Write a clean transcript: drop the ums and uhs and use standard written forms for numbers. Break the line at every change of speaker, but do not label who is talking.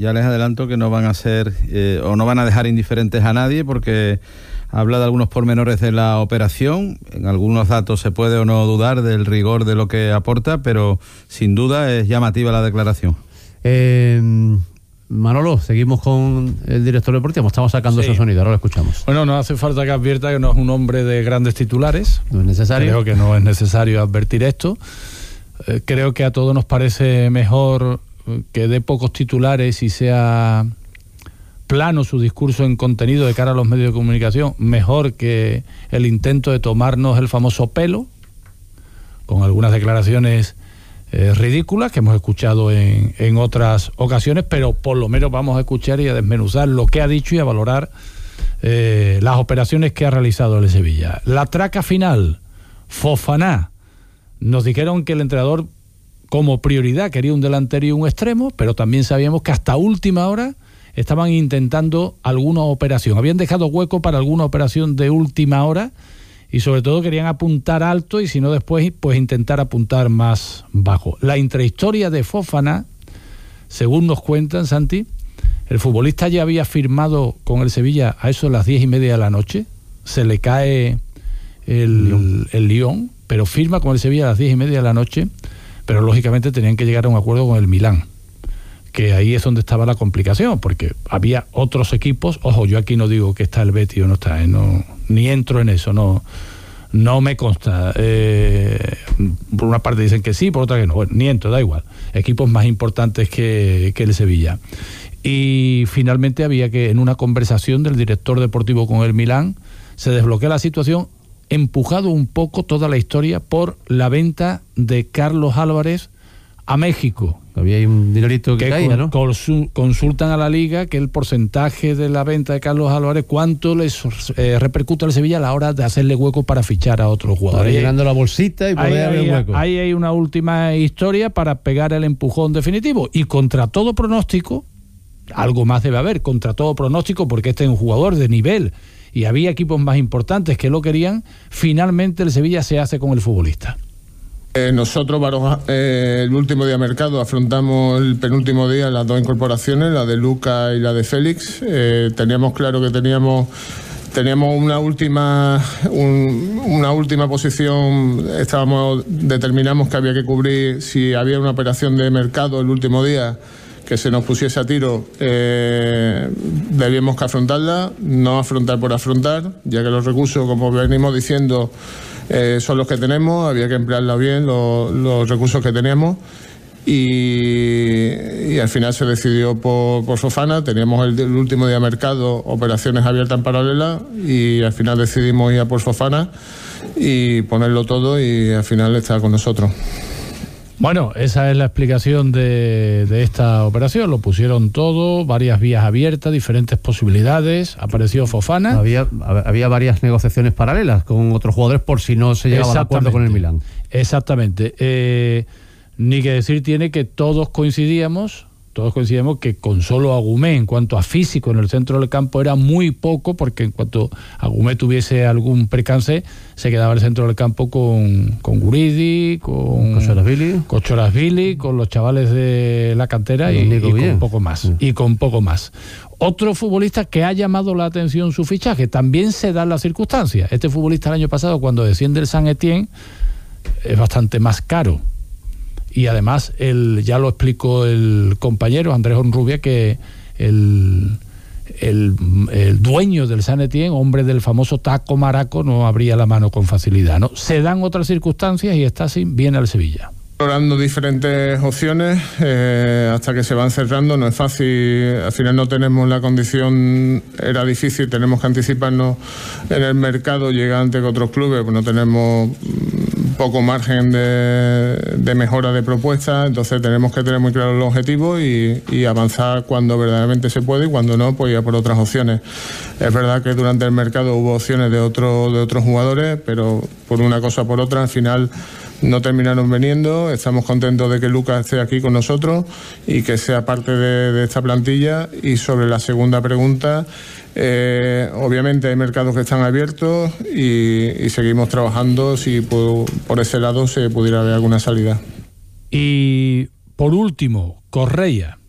Ya les adelanto que no van a ser o no van a dejar indiferentes a nadie, porque habla de algunos pormenores de la operación. En algunos datos se puede o no dudar del rigor de lo que aporta, pero sin duda es llamativa la declaración.
Manolo, seguimos con el director deportivo. Estamos sacando ese sonido, ahora lo escuchamos.
Bueno, no hace falta que advierta que no es un hombre de grandes titulares.
No es necesario.
Creo que no es necesario advertir esto. Creo que a todos nos parece mejor que dé pocos titulares y sea plano su discurso en contenido de cara a los medios de comunicación, mejor que el intento de tomarnos el famoso pelo, con algunas declaraciones ridículas que hemos escuchado en otras ocasiones, pero por lo menos vamos a escuchar y a desmenuzar lo que ha dicho y a valorar las operaciones que ha realizado el Sevilla. La traca final, Fofana. Nos dijeron que el entrenador como prioridad quería un delantero y un extremo, pero también sabíamos que hasta última hora estaban intentando alguna operación. Habían dejado hueco para alguna operación de última hora y sobre todo querían apuntar alto y si no después pues intentar apuntar más bajo. La intrahistoria de Fofana, según nos cuentan, Santi, el futbolista ya había firmado con el Sevilla a eso de las 10:30 de la noche, se le cae el Lyon, pero firma con el Sevilla a las 10:30 de la noche, pero lógicamente tenían que llegar a un acuerdo con el Milán, que ahí es donde estaba la complicación, porque había otros equipos. Ojo, yo aquí no digo que está el Betis o no está, no, ni entro en eso, no me consta. Por una parte dicen que sí, por otra que no. Bueno, ni entro, da igual. Equipos más importantes que el Sevilla. Y finalmente había que, en una conversación del director deportivo con el Milán, se desbloquea la situación, empujado un poco toda la historia por la venta de Carlos Álvarez a México.
Había ahí un dinerito que caía, ¿no?
Consultan a la Liga que el porcentaje de la venta de Carlos Álvarez, cuánto les repercute al Sevilla a la hora de hacerle hueco para fichar a otros jugadores.
Llegando la bolsita y poder abrir hueco.
Ahí hay una última historia para pegar el empujón definitivo. Y contra todo pronóstico, algo más debe haber, contra todo pronóstico, porque este es un jugador de nivel y había equipos más importantes que lo querían, finalmente el Sevilla se hace con el futbolista.
Nosotros, el último día de mercado, afrontamos el penúltimo día las dos incorporaciones, la de Lucas y la de Félix. Teníamos claro que teníamos una última posición. Determinamos que había que cubrir si había una operación de mercado el último día que se nos pusiese a tiro, debíamos que afrontarla, no afrontar por afrontar, ya que los recursos, como venimos diciendo, son los que tenemos, había que emplearla bien, los recursos que teníamos, y al final se decidió por Fofana. Teníamos el último día de mercado operaciones abiertas en paralela y al final decidimos ir a por Fofana y ponerlo todo, y al final está con nosotros.
Bueno, esa es la explicación de esta operación. Lo pusieron todo, varias vías abiertas, diferentes posibilidades. Apareció Fofana.
Había varias negociaciones paralelas con otros jugadores por si no se llegaba a acuerdo con el Milán.
Exactamente. Ni que decir tiene que todos coincidíamos que con solo Agumé, en cuanto a físico en el centro del campo, era muy poco, porque en cuanto Agumé tuviese algún percance, se quedaba el centro del campo con Guridi, con Kochorasvili, con los chavales de la cantera y con poco más. Sí. Y con poco más. Otro futbolista que ha llamado la atención su fichaje, también se dan las circunstancias. Este futbolista el año pasado, cuando desciende el Saint-Étienne, es bastante más caro. Y además, ya lo explicó el compañero Andrés Honrubia, que el dueño del Saint-Étienne, hombre del famoso taco maraco, no abría la mano con facilidad, ¿no? Se dan otras circunstancias y Stasi viene al Sevilla.
Explorando diferentes opciones hasta que se van cerrando. No es fácil, al final no tenemos la condición, era difícil, tenemos que anticiparnos en el mercado, llegar antes que otros clubes, pues no tenemos poco margen de mejora de propuestas, entonces tenemos que tener muy claros los objetivos y avanzar cuando verdaderamente se puede, y cuando no, pues ir por otras opciones. Es verdad que durante el mercado hubo opciones de otros jugadores, pero por una cosa o por otra, al final no terminaron viniendo. Estamos contentos de que Lucas esté aquí con nosotros y que sea parte de esta plantilla. Y sobre la segunda pregunta, obviamente hay mercados que están abiertos y seguimos trabajando si por ese lado se pudiera ver alguna salida.
Y por último, Correia.